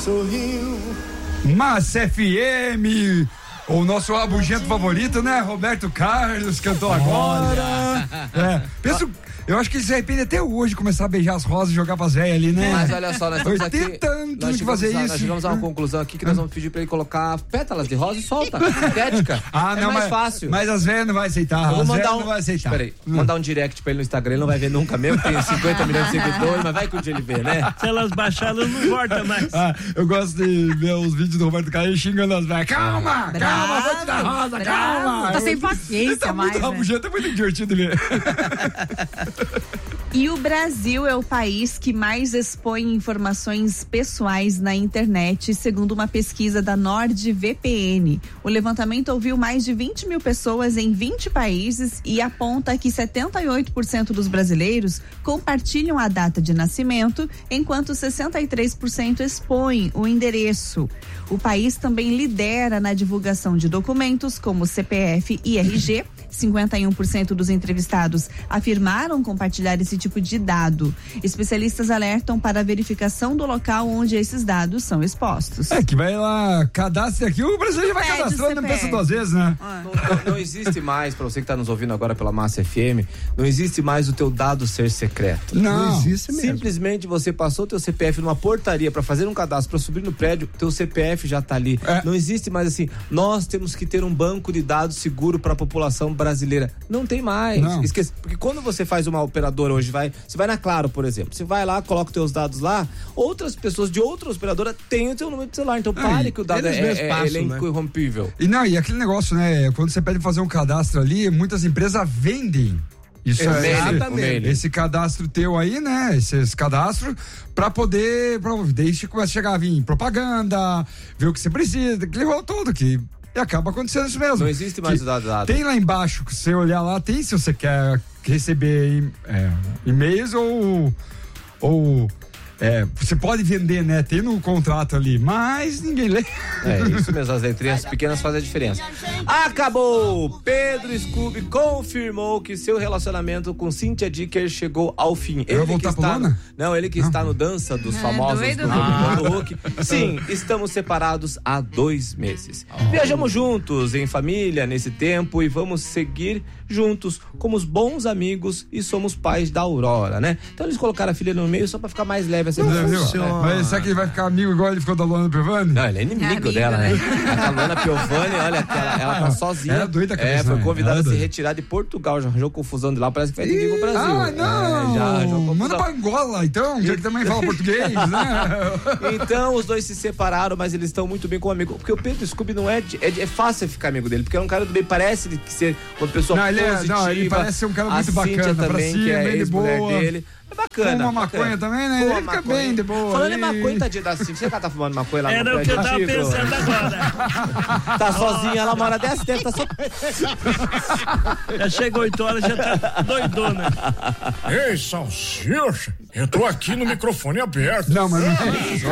sorriu. Massa FM, o nosso rabugento favorito, né? Roberto Carlos cantou agora. Penso, eu acho que ele se arrepende até hoje de começar a beijar as rosas e jogar pras velhas ali, né? Mas olha só, nós estamos aqui. Tentando fazer isso. Nós chegamos a uma conclusão aqui que nós vamos pedir pra ele colocar pétalas de rosa e solta. Sintética. Não, mais fácil. Mas as velhas não vai aceitar. Eu vou mandar não vai aceitar. Peraí, mandar um direct pra ele no Instagram, ele não vai ver nunca mesmo, tem 50 milhões de seguidores, mas vai que um dia ele vê, né? Se elas baixarem, não volta mais. Eu gosto de ver os vídeos do Roberto Carlos xingando as velhas. Calma, vou te dar rosa, calma. Tá sem paciência tá mais, muito rabugento, é muito divertido ver. E o Brasil é o país que mais expõe informações pessoais na internet, segundo uma pesquisa da NordVPN. O levantamento ouviu mais de 20 mil pessoas em 20 países e aponta que 78% dos brasileiros compartilham a data de nascimento, enquanto 63% expõem o endereço. O país também lidera na divulgação de documentos como CPF e RG. 51% dos entrevistados afirmaram compartilhar esse tipo de dado. Especialistas alertam para a verificação do local onde esses dados são expostos. Que vai lá, cadastre aqui, o brasileiro vai cadastrando, não pensa duas vezes, né? Não existe mais, pra você que tá nos ouvindo agora pela Massa FM, não existe mais o teu dado ser secreto. Não existe mesmo. Simplesmente você passou o teu CPF numa portaria pra fazer um cadastro, pra subir no prédio, teu CPF já tá ali. Não existe mais assim, nós temos que ter um banco de dados seguro pra população brasileira. Não tem mais. Não. Esquece. Porque quando você faz uma operadora hoje, você vai na Claro, por exemplo, você vai lá, coloca os teus dados lá, outras pessoas de outra operadora têm o teu número de celular, então pare que o dado ele é incorrompível. E aquele negócio, né, quando você pede fazer um cadastro ali, muitas empresas vendem isso, esse cadastro teu aí, né? Esses cadastros pra poder, desde que começa a chegar a vir propaganda, ver o que você precisa, aquele rolo todo que e acaba acontecendo isso mesmo. Não existe mais o dado. Tem lá embaixo, que você olhar lá, tem se você quer receber e-mails ou você pode vender, né? Tem no contrato ali, mas ninguém lê. Isso mesmo, as letrinhas pequenas fazem a diferença. Acabou! Pedro Scooby confirmou que seu relacionamento com Cynthia Dicker chegou ao fim. Ele vai voltar pro Lona? Não, ele que está no Dança dos Famosos do Hulk. Sim, estamos separados há 2 meses. Viajamos juntos, em família, nesse tempo, e vamos seguir juntos como os bons amigos e somos pais da Aurora, né? Então eles colocaram a filha no meio só pra ficar mais leve essa situação. Mas será que ele vai ficar amigo igual ele ficou da Luana Piovani? Não, ele é inimigo dela, né? A Luana Piovani, olha, ela tá sozinha. Ela é doida, cabeça, foi convidada a se retirar de Portugal, já arranjou confusão de lá, parece que vai ter que ir pro Brasil. Não! Manda pra Angola, então, já que também fala português, né? Então, os dois se separaram, mas eles estão muito bem como amigo, porque o Pedro Scooby não é fácil ficar amigo dele, porque é um cara do bem, parece ser uma pessoa positiva. Ele parece ser um cara muito bacana, também, pra cima, que é ex-mulher boa. Dele. É bacana. Fuma maconha também, né? Ele fica bem de boa. Falando em maconha, tadinha da Cíntia, você que ela tá fumando maconha lá no prédio? Era o que eu tava pensando agora. Tá sozinha, ela mora 10 tempos, tá só... Já chega 8 horas, já tá doidona. Ei, Salsicha, eu tô aqui no microfone aberto. Não, mas não é isso.